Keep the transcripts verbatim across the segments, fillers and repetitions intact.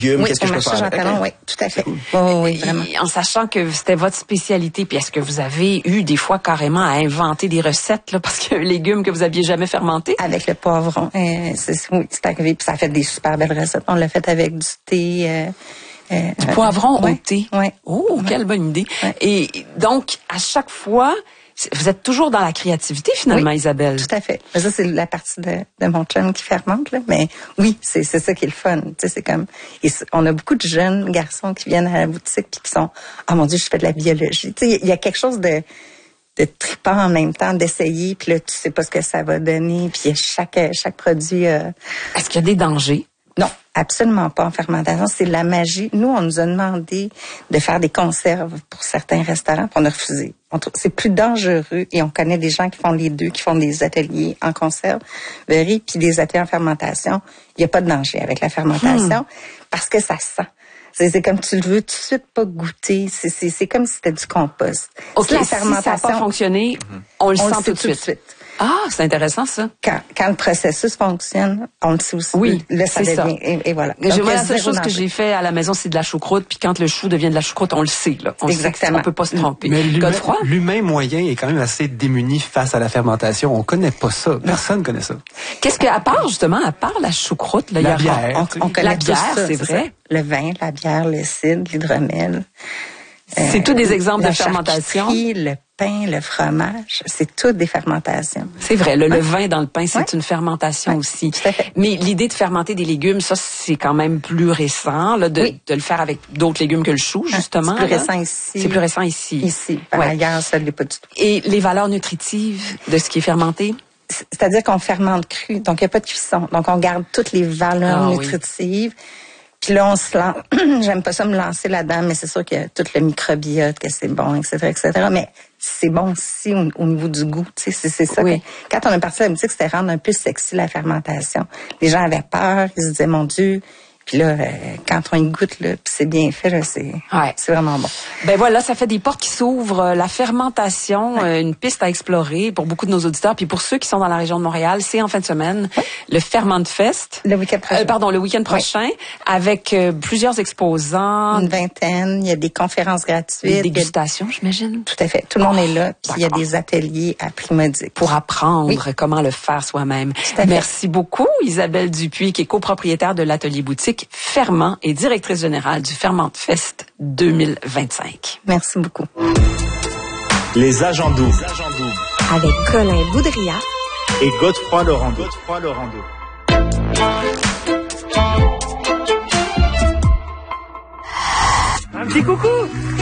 légumes, oui, qu'est-ce que je peux faire? Jean Talon, okay. Oui, tout à fait. Oh, oui, vraiment. Et en sachant que c'était votre spécialité, puis est-ce que vous avez eu des fois carrément à inventer des recettes, là, parce qu'il y a un légume que vous aviez jamais fermenté? Avec le poivron, euh, c'est, oui, c'est arrivé, puis ça a fait des super belles recettes. On l'a fait avec du thé. Euh, euh, du poivron euh, au ouais, thé? Oui. Oh, ouais. Quelle bonne idée. Ouais. Et donc, à chaque fois, vous êtes toujours dans la créativité, finalement, oui, Isabelle. Tout à fait. Mais ça, c'est la partie de, de mon chum qui fermente, là. Mais oui, c'est, c'est ça qui est le fun. Tu sais, c'est comme, et on a beaucoup de jeunes garçons qui viennent à la boutique puis qui sont, oh mon Dieu, je fais de la biologie. Tu sais, il y a quelque chose de, de trippant en même temps, d'essayer, puis là, tu sais pas ce que ça va donner, puis chaque, chaque produit. Euh... Est-ce qu'il y a des dangers? Non, absolument pas en fermentation. C'est de la magie. Nous, on nous a demandé de faire des conserves pour certains restaurants, puis on a refusé. On trouve, c'est plus dangereux et on connaît des gens qui font les deux, qui font des ateliers en conserverie puis des ateliers en fermentation. Il n'y a pas de danger avec la fermentation hmm. parce que ça sent. C'est, c'est comme tu le veux tout de suite pas goûter. C'est, c'est, c'est comme si c'était du compost. OK, si la si fermentation, ça n'a pas fonctionné, on le on sent le tout de suite. suite. Ah, c'est intéressant, ça. Quand, quand le processus fonctionne, on le sait aussi. Oui, là, ça c'est devient, ça. Et, et voilà. Donc, moi, la seule chose que j'ai fait à la maison, c'est de la choucroute. Puis quand le chou devient de la choucroute, on le sait. Là. On Exactement. Sait on peut pas se tromper. Mais l'humain, l'humain moyen est quand même assez démuni face à la fermentation. On connaît pas ça. Personne ne connaît ça. Qu'est-ce que, à part justement, à part la choucroute, là, la il y a bière, on, on connaît la bière, ça, c'est, c'est vrai. Ça. Le vin, la bière, le cidre, l'hydromel. C'est euh, tous des exemples de fermentation. Le pain, le fromage, c'est toutes des fermentations. C'est vrai, le, ouais. le vin dans le pain, c'est ouais. une fermentation ouais. aussi. Tout à fait. Mais l'idée de fermenter des légumes, ça, c'est quand même plus récent, là, de, oui. de le faire avec d'autres légumes que le chou, justement. C'est plus là. récent ici. C'est plus récent ici. Ici. Par ouais. ailleurs, ça ne l'est pas du tout. Et les valeurs nutritives de ce qui est fermenté? C'est-à-dire qu'on fermente cru, donc il n'y a pas de cuisson. Donc, on garde toutes les valeurs ah, nutritives. Oui. Puis là, on se lance. J'aime pas ça me lancer là-dedans, mais c'est sûr qu'il y a tout le microbiote, que c'est bon, et cetera, et cetera. Mais c'est bon aussi au, au niveau du goût. Tu sais, c'est, c'est ça. Oui. Que, quand on est parti à la boutique, c'était rendre un peu sexy la fermentation. Les gens avaient peur, ils se disaient, mon Dieu. Puis là, euh, quand on y goûte, là, puis c'est bien fait, là, c'est, ouais. c'est vraiment bon. Ben voilà, ça fait des portes qui s'ouvrent. La fermentation, ouais. euh, une piste à explorer pour beaucoup de nos auditeurs. Puis pour ceux qui sont dans la région de Montréal, c'est en fin de semaine, ouais. le Ferment Fest. Le week-end prochain. Euh, pardon, le week-end prochain, ouais. avec euh, plusieurs exposants. Une vingtaine, il y a des conférences gratuites. Des dégustations, a... j'imagine. Tout à fait. Tout le monde oh, est là. Puis il y a des ateliers à prix modique. Pour apprendre oui. comment le faire soi-même. Merci beaucoup, Isabelle Dupuis, qui est copropriétaire de l'atelier boutique Ferment et directrice générale du Ferment Fest deux mille vingt-cinq. Merci beaucoup. Les agents doubles. Avec Colin Boudria et Godefroy Laurando. Godefroy Laurando. Un petit coucou.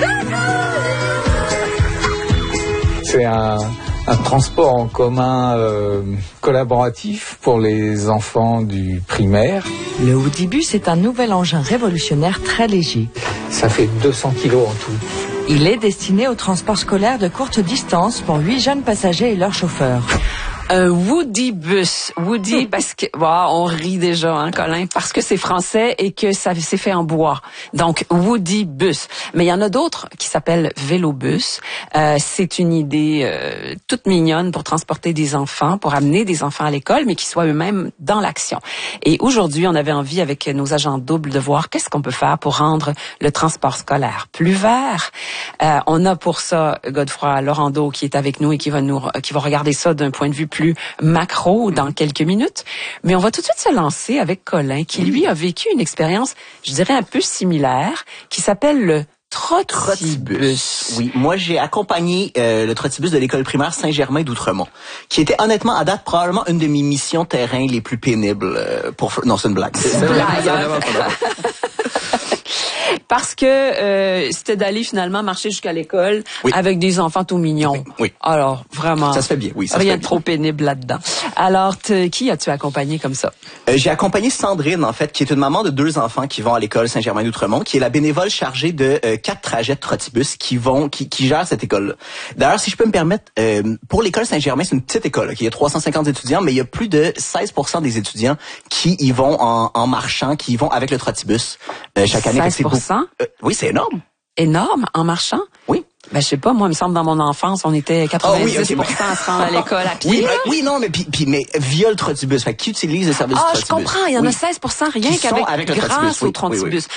C'est un, un transport en commun euh, collaboratif pour les enfants du primaire. Le Woodibus est un nouvel engin révolutionnaire très léger. Ça fait deux cents kilos en tout. Il est destiné au transport scolaire de courte distance pour huit jeunes passagers et leurs chauffeurs. Un Woodibus. Woody, parce que, wow, on rit déjà, hein, Colin, parce que c'est français et que ça c'est fait en bois. Donc, Woodibus. Mais il y en a d'autres qui s'appellent Vélobus. Euh, c'est une idée euh, toute mignonne pour transporter des enfants, pour amener des enfants à l'école, mais qui soient eux-mêmes dans l'action. Et aujourd'hui, on avait envie, avec nos agents doubles, de voir qu'est-ce qu'on peut faire pour rendre le transport scolaire plus vert. Euh, on a pour ça Godefroy Laurando qui est avec nous et qui va nous, qui va regarder ça d'un point de vue plus plus macro dans quelques minutes. Mais on va tout de suite se lancer avec Colin, qui lui a vécu une expérience, je dirais, un peu similaire, qui s'appelle le Trottibus. Oui, moi j'ai accompagné euh, le Trottibus de l'école primaire Saint-Germain d'Outremont, qui était honnêtement à date probablement une de mes missions terrain les plus pénibles euh, pour... Non, c'est une blague. C'est, c'est blague. Parce que euh, c'était d'aller finalement marcher jusqu'à l'école oui. avec des enfants tout mignons. Oui, oui. Alors, vraiment. Ça se fait bien, oui. Ça rien se fait de trop bien. pénible là-dedans. Alors, qui as-tu accompagné comme ça? Euh, j'ai accompagné Sandrine, en fait, qui est une maman de deux enfants qui vont à l'école Saint-Germain d'Outremont, qui est la bénévole chargée de euh, quatre trajets de Trottibus qui vont, qui, qui gère cette école-là. D'ailleurs, si je peux me permettre, euh, pour l'école Saint-Germain, c'est une petite école. Okay? Il y a trois cent cinquante étudiants, mais il y a plus de seize pour cent des étudiants qui y vont en, en marchant, qui y vont avec le Trottibus euh, chaque année. seize pour cent? Euh, oui, c'est énorme. Énorme, en marchant? Oui. Ben, je sais pas, moi, il me semble, dans mon enfance, on était quatre-vingt-dix pour cent oh, oui, okay, à se rendre à l'école à pied. Oui, ben, oui, non, mais, puis, puis, mais via le Trottibus. Fait qui utilise le service ah, du Trottibus? Ah, je comprends. Il y en oui. a seize pour cent rien qui qu'avec, avec le grâce oui, au Trottibus. Oui, oui.